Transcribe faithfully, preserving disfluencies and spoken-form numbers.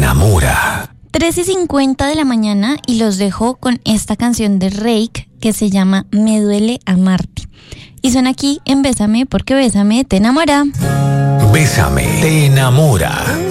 enamora. tres y cincuenta de la mañana y los dejo con esta canción de Reik que se llama Me duele amarte. Y suena aquí en Bésame porque Bésame te enamora. Bésame te enamora.